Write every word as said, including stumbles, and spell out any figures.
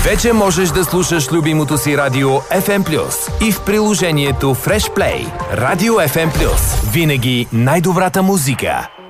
Вече можеш да слушаш любимото си радио Еф Ем Плюс и в приложението Fresh Play. Радио Еф Ем Плюс. Винаги най-добрата музика.